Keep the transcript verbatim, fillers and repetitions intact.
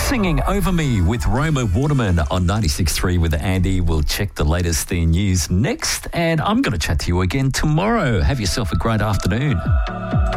Singing Over Me with Roma Waterman on ninety-six point three with Andy. We'll check the latest in news next, and I'm going to chat to you again tomorrow. Have yourself a great afternoon.